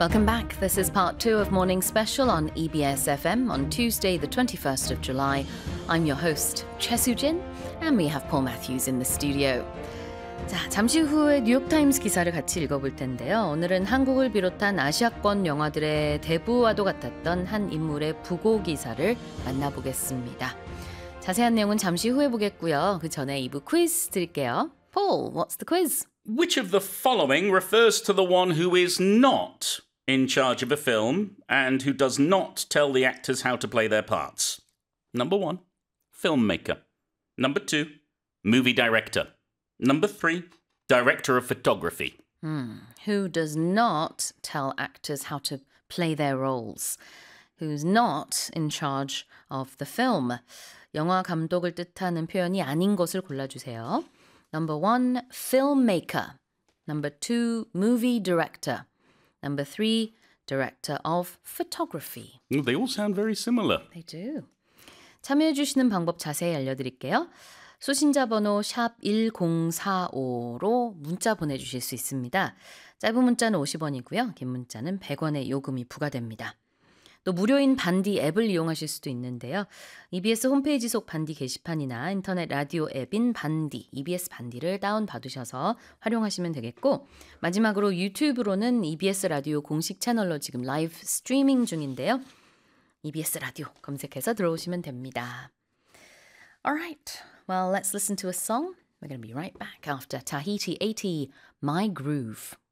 Welcome back. This is part 2 of Morning Special on EBS FM on Tuesday, the 21st of July. I'm your host, Choi Soo-jin, and we have Paul Matthews in the studio. 자, 잠시 후에 뉴욕타임스 기사를 같이 읽어볼 텐데요. 오늘은 한국을 비롯한 아시아권 영화들의 대부와도 같았던 한 인물의 부고 기사를 만나보겠습니다. 자세한 내용은 잠시 후에 보겠고요. 그 전에 2부 퀴즈 드릴게요. Paul, what's the quiz? Which of the following refers to the one who is not in charge of a film and who does not tell the actors how to play their parts? Number 1, filmmaker. Number 2, movie director. Number 3, director of photography. Who does not tell actors how to play their roles? Who's not in charge of the film? 영화 감독을 뜻하는 표현이 아닌 것을 골라주세요. Number 1, filmmaker. Number 2, movie director. Number 3, director of photography. They all sound very similar. They do. 참여해 주시는 방법 자세히 알려드릴게요. 수신자 번호 샵 1045로 문자 보내주실 수 있습니다. 짧은 문자는 50원이고요. 긴 문자는 100원의 요금이 부과됩니다. 또 무료인 반디 앱을 이용하실 수도 있는데요. EBS 홈페이지 속 반디 게시판이나 인터넷 라디오 앱인 반디, EBS 반디를 다운받으셔서 활용하시면 되겠고 마지막으로 유튜브로는 EBS 라디오 공식 채널로 지금 라이브 스트리밍 중인데요. EBS 라디오 검색해서 들어오시면 됩니다. Alright, well let's listen to a song. We're going to be right back after Tahiti 80, My Groove.